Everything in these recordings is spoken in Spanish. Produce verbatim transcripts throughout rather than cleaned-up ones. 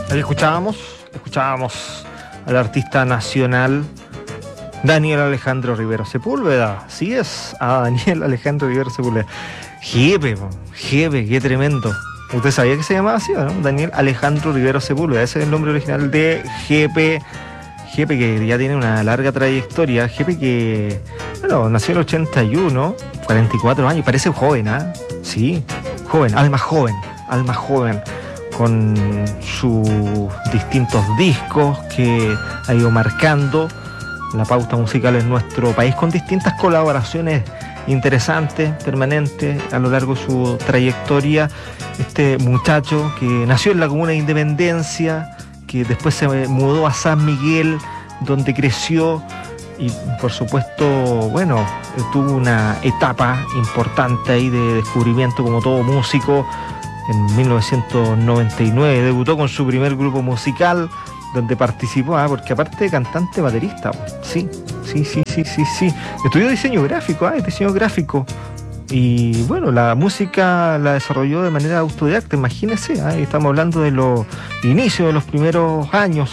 Ahí escuchábamos, escuchábamos al artista nacional Daniel Alejandro Rivero Sepúlveda. Sí es, a Daniel Alejandro Rivero Sepúlveda. Jepe, jepe, qué tremendo. ¿Usted sabía que se llamaba así, no? Daniel Alejandro Rivero Sepúlveda. Ese es el nombre original de Jepe. Jepe que ya tiene una larga trayectoria. Jepe que, bueno, nació en el ochenta y uno, cuarenta y cuatro años. Parece joven, ¿ah? ¿eh? Sí, joven, alma joven, alma joven. Con sus distintos discos que ha ido marcando la pauta musical en nuestro país, con distintas colaboraciones interesantes, permanentes, a lo largo de su trayectoria. Este muchacho que nació en la comuna de Independencia, que después se mudó a San Miguel, donde creció y, por supuesto, bueno, tuvo una etapa importante ahí de descubrimiento como todo músico. En mil novecientos noventa y nueve debutó con su primer grupo musical, donde participó, ah, porque aparte de cantante, baterista, sí, sí, sí, sí, sí, sí. Estudió diseño gráfico, ah, diseño gráfico. Y bueno, la música la desarrolló de manera autodidacta, imagínense, ah, estamos hablando de los inicios de los primeros años.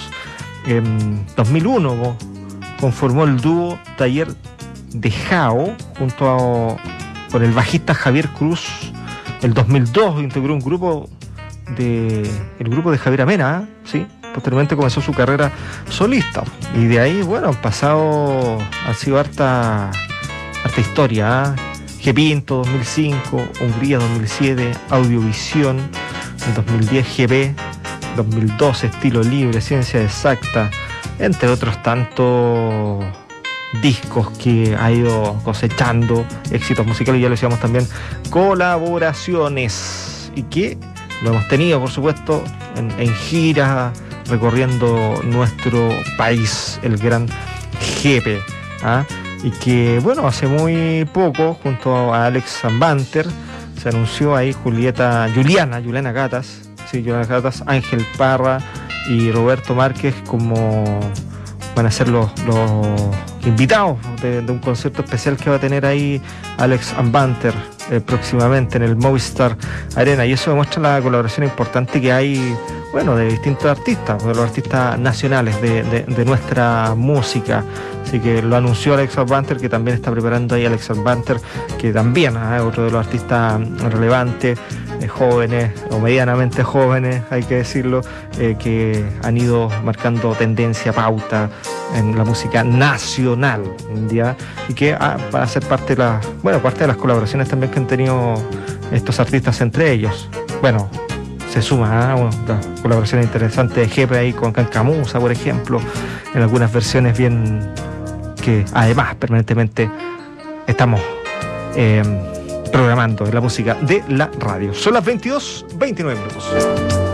En dos mil uno conformó el dúo Taller de Jao junto a, con el bajista Javier Cruz. El dos mil dos integró un grupo de el grupo de Javier Amena, ¿eh? Sí. Posteriormente comenzó su carrera solista y de ahí, bueno, han pasado, ha sido harta, harta historia, ¿eh? G Pinto dos mil cinco, Hungría dos mil siete, Audiovisión en dos mil diez, G P dos mil doce, Estilo Libre, Ciencia Exacta, entre otros tantos discos que ha ido cosechando, éxitos musicales, ya lo decíamos también, colaboraciones, y que lo hemos tenido, por supuesto, en, en gira, recorriendo nuestro país, el gran Jepe, ¿ah? Y que, bueno, hace muy poco, junto a Alex Banter, se anunció ahí Julieta, Juliana, Juliana Gatas, sí, Juliana Gatas, Ángel Parra y Roberto Márquez como van a ser los, los invitados de, de un concierto especial que va a tener ahí Alex Banter eh, próximamente en el Movistar Arena, y eso demuestra la colaboración importante que hay, bueno, de distintos artistas, de los artistas nacionales de, de, de nuestra música. Así que lo anunció Alex Banter, que también está preparando ahí Alex Banter, que también es ¿eh? otro de los artistas relevantes, eh, jóvenes o medianamente jóvenes, hay que decirlo, eh, que han ido marcando tendencia, pauta en la música nacional, ¿ya? Y que ah, van a ser parte de las, bueno, parte de las colaboraciones también que han tenido estos artistas entre ellos. Bueno, se suma ¿eh? una colaboración interesante de Jepe ahí con Cancamusa, por ejemplo, en algunas versiones bien que además permanentemente estamos eh, programando la música de la radio. Son las veintidós veintinueve minutos.